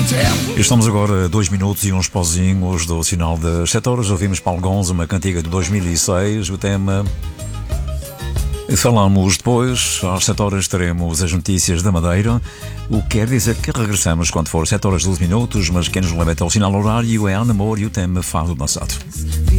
Estamos agora a 2 minutos e uns pauzinhos do sinal das 7 horas. Ouvimos Paulo Gonzo, uma cantiga de 2006. O tema... Falamos depois, às 7 horas teremos as notícias da Madeira, o que quer dizer que regressamos quando for 7 horas e 12 minutos, mas quem nos leva até o sinal horário é Ana Moura e o tema Fado Dançado.